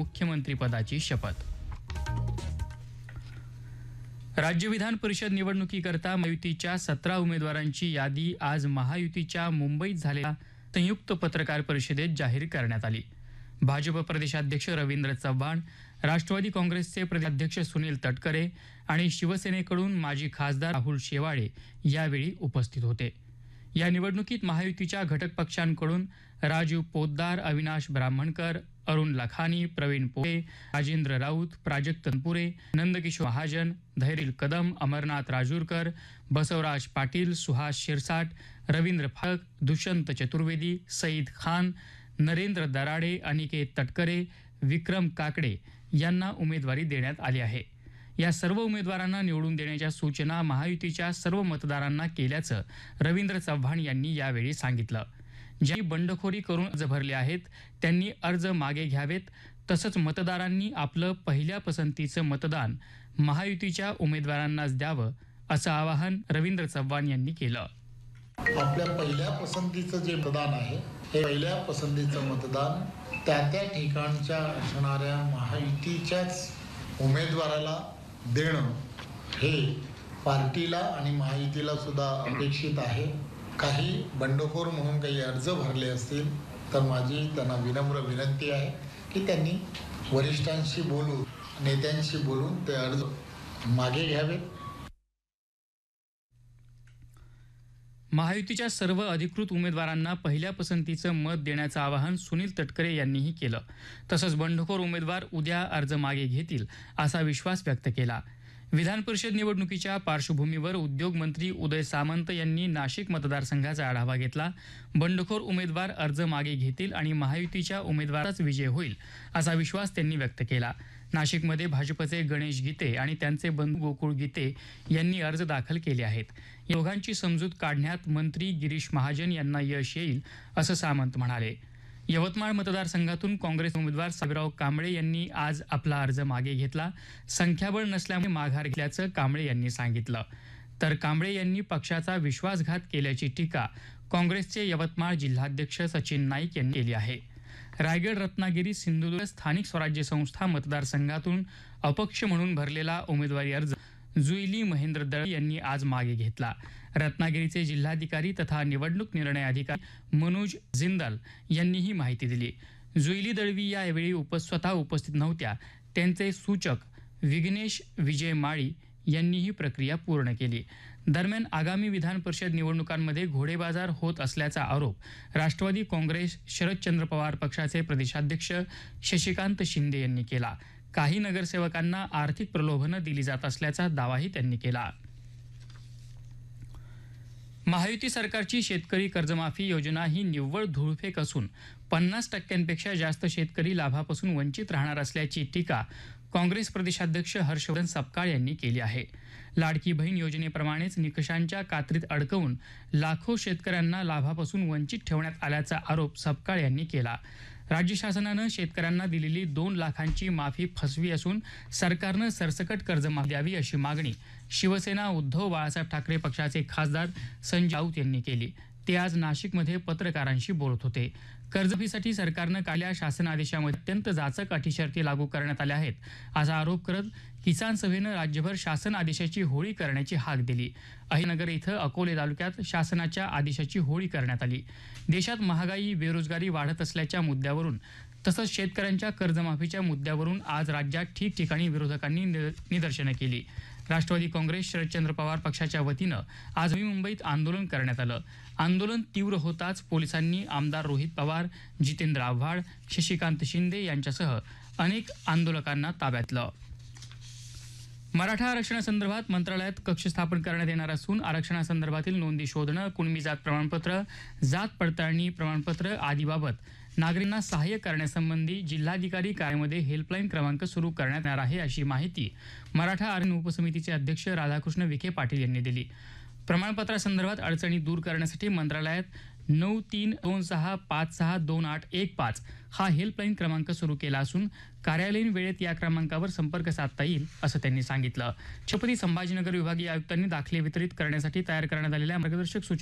मुख्यमंत्रीपदाची शपथ। राज्य विधान परिषद निवडणुकीकरता महायुतीच्या 17 उमेदवारांची यादी आज महायुतीच्या मुंबईत झालेल्या संयुक्त पत्रकार परिषदेत जाहीर करण्यात आली। भाजप प्रदेशाध्यक्ष रवींद्र चव्हाण, राष्ट्रवादी काँग्रेसचे प्रदेशाध्यक्ष सुनील तटकरे आणि शिवसेनेकडून माजी खासदार राहुल शेवाळे यावेळी उपस्थित होते। या निवडणुकीत महायुतीच्या घटक पक्षांकडून राजीव पोद्दार, अविनाश ब्राह्मणकर, अरुण लखानी, प्रवीण पोळे, राजेंद्र राऊत, प्राजक्त तनपुरे, नंदकिशोर महाजन, धैर्य कदम, अमरनाथ राजूरकर, बसवराज पाटील, सुहास शिरसाट, रवींद्र फाळक, दुष्यंत चतुर्वेदी, सईद खान, नरेंद्र दराडे, अनिकेत तटकरे, विक्रम काकडे यांना उमेदवारी देण्यात आली आहे। या सर्व उमेदवारांना निवडून देण्याच्या सूचना महायुतीच्या सर्व मतदारांना केल्याचं रवींद्र चव्हाण यांनी यावेळी सांगितलं। ज्यांनी बंडखोरी करून अर्ज भरले आहेत त्यांनी अर्ज मागे घ्यावेत, तसंच मतदारांनी आपलं पहिल्या पसंतीचं मतदान महायुतीच्या उमेदवारांनाच द्यावं असं आवाहन रवींद्र चव्हाण यांनी केलं। आपल्या पहिल्या पसंतीचं जे मतदान आहे हे पहिल्या पसंतीचं मतदान त्या ठिकाणच्या असणाऱ्या महायुतीच्याच उमेदवाराला देणं हे पार्टीला आणि महायुतीला सुद्धा अपेक्षित आहे। काही बंडखोर म्हणून काही अर्ज भरले असतील तर माझी त्यांना विनम्र विनंती आहे की त्यांनी वरिष्ठांशी बोलून, नेत्यांशी बोलून ते अर्ज मागे घ्यावेत। महायुतीच्या सर्व अधिकृत उमेदवारांना पहिल्या पसंतीचं मत देण्याचं आवाहन सुनील तटकरे यांनीही केलं। तसंच बंडखोर उमेदवार उद्या अर्ज मागे घेतील असा विश्वास व्यक्त केला। विधान परिषद निवडणुकीच्या पार्श्वभूमीवर उद्योग मंत्री उदय सामंत यांनी नाशिक मतदारसंघाचा आढावा घेतला। बंडखोर उमेदवार अर्ज मागे घेतील आणि महायुतीच्या उमेदवाराचाच विजय होईल असा विश्वास त्यांनी व्यक्त केला। नाशिकमध्ये भाजपचे गणेश गीते आणि त्यांचे बंधू गोकुळ गीते यांनी अर्ज दाखल केले आहेत। या दोघांची समजूत काढण्यात मंत्री गिरीश महाजन यांना यश येईल असं सामंत म्हणाले। यवतमाळ मतदारसंघातून काँग्रेस उमेदवार साहेबराव कांबळे यांनी आज आपला अर्ज मागे घेतला। संख्याबळ नसल्यामुळे माघार घेतल्याचं कांबळे यांनी सांगितलं। तर कांबळे यांनी पक्षाचा विश्वासघात केल्याची टीका काँग्रेसचे यवतमाळ जिल्हाध्यक्ष सचिन नाईक यांनी केली आहे। रायगड, रत्नागिरी, सिंधुदुर्ग स्थानिक स्वराज्य संस्था मतदारसंघातून अपक्ष म्हणून भरलेला उमेदवारी अर्ज जुईली महेंद्र दळवी यांनी आज मागे घेतला। रत्नागिरीचे जिल्हाधिकारी तथा निवडणूक निर्णय अधिकारी मनोज जिंदाल यांनी ही माहिती दिली। जुईली दळवी यावेळी स्वतः उपस्थित नव्हत्या। त्यांचे सूचक विघ्नेश विजय माळी यांनी ही प्रक्रिया पूर्ण केली। दरम्यान आगामी विधान परिषद निवडणुकांमध्ये घोडेबाजार होत असल्याचा आरोप राष्ट्रवादी काँग्रेस शरदचंद्र पवार पक्षाचे प्रदेशाध्यक्ष शशिकांत शिंदे यांनी केला। काही नगरसेवकांना आर्थिक प्रलोभनं दिली जात असल्याचा दावाही त्यांनी केला। महायुती सरकारची शेतकरी कर्जमाफी योजना ही निव्वळ धूळफेक असून 50% जास्त शेतकरी लाभापासून वंचित राहणार असल्याची टीका काँग्रेस प्रदेशाध्यक्ष हर्षवर्धन सपकाळ यांनी केली आहे। लाडकी बहीण योजनेप्रमाणेच निकषांच्या कात्रीत अडकवून लाखो शेतकऱ्यांना लाभापासून वंचित ठेवण्यात आल्याचा आरोप सपकाळ यांनी केला। राज्य शासनानं शेतकऱ्यांना दिलेली 2 लाखांची माफी फसवी असून सरकारनं सरसकट कर्जमाफी द्यावी अशी मागणी शिवसेना उद्धव बाळासाहेब ठाकरे पक्षाचे खासदार संजय राऊत यांनी केली। ते आज नाशिकमध्ये पत्रकारांशी बोलत होते। कर्जमाफीसाठी सरकारनं काढलेल्या शासन आदेशामध्ये अत्यंत जाचक अटी-शर्ती लागू करण्यात आल्या आहेत असा आरोप करत किसान सभेनं राज्यभर शासन आदेशाची होळी करण्याची हाक दिली। अहिल्यानगर इथं अकोले तालुक्यात शासनाच्या आदेशाची होळी करण्यात आली। देशात महागाई, बेरोजगारी वाढत असल्याच्या मुद्द्यावरून तसंच शेतकऱ्यांच्या कर्जमाफीच्या मुद्द्यावरून आज राज्यात ठिकठिकाणी विरोधकांनी निदर्शनं केली। राष्ट्रवादी काँग्रेस शरदचंद्र पवार पक्षाच्या वतीनं आज नवी मुंबईत आंदोलन करण्यात आलं। आंदोलन तीव्र होताच पोलिसांनी आमदार रोहित पवार, जितेंद्र आव्हाड, शशिकांत शिंदे यांच्यासह अनेक आंदोलकांना ताब्यात घेतलं। मराठा आरक्षणासंदर्भात मंत्रालयात कक्ष स्थापन करण्यात येणार असून आरक्षणासंदर्भातील नोंदी शोधणं, कुणबी जात प्रमाणपत्र, जात पडताळणी प्रमाणपत्र आदीबाबत नागरिकांना सहाय्य करण्यासंबंधी जिल्हाधिकारी कार्यालयामध्ये हेल्पलाईन क्रमांक सुरू करण्यात येणार आहे अशी माहिती मराठा आरक्षण उपसमितीचे अध्यक्ष राधाकृष्ण विखे पाटील यांनी दिली। प्रमाणपत्रासंदर्भात अडचणी दूर करण्यासाठी मंत्रालयात 9326562815 हा हेल्पलाईन क्रमांक सुरू केला असून कार्यालयीन वेळेत या क्रमांकावर संपर्क साधता येईल असं त्यांनी सांगितलं। छत्रपती संभाजीनगर विभागीय आयुक्तांनी दाखले वितरित करण्यासाठी तयार करण्यात आलेल्या मार्गदर्शक सूचना